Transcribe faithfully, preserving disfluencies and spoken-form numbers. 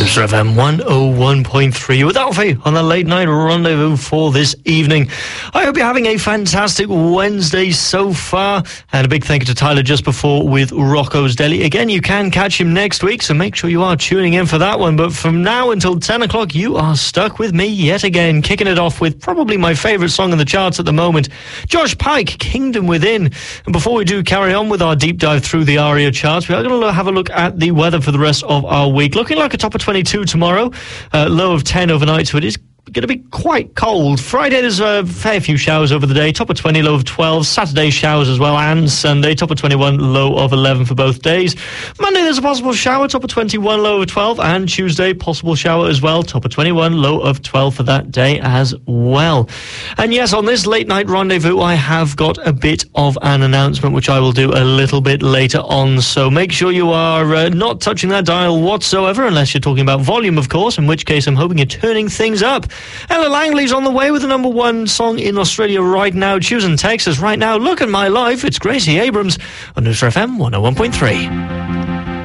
Newsra F M one oh one point three with Alfie on the Late Night Rendezvous for this evening. I hope you're having a fantastic Wednesday so far. And a big thank you to Tyler just before with Rocco's Deli. Again, you can catch him next week, so make sure you are tuning in for that one. But from now until ten o'clock, you are stuck with me yet again, kicking it off with probably my favourite song in the charts at the moment, Josh Pike, Kingdom Within. And before we do carry on with our deep dive through the ARIA charts, we are going to have a look at the weather for the rest of our week. Looking like a top of twenty-two tomorrow, uh, low of ten overnight, so it is going to be quite cold. Friday, there's a fair few showers over the day, top of twenty, low of twelve. Saturday, showers as well, and Sunday, top of twenty-one, low of eleven for both days. Monday, there's a possible shower, top of twenty-one, low of twelve, and Tuesday, possible shower as well, top of twenty-one, low of twelve for that day as well. And yes, on this Late Night Rendezvous, I have got a bit of an announcement, which I will do a little bit later on, so make sure you are uh, not touching that dial whatsoever, unless you're talking about volume, of course, in which case I'm hoping you're turning things up. Ella Langley's on the way with the number one song in Australia right now, choosing Texas right now. Look at My Life. It's Gracie Abrams on Newsra F M one oh one point three.